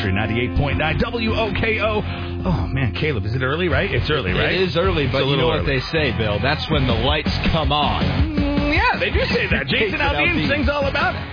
Country 98.9 WOKO. Oh, man, Caleb, is it early, right? It's early, right? It is early, but you know what they say, Bill. That's when the lights come on. Yeah, they do say that. Jason Aldean sings all about it.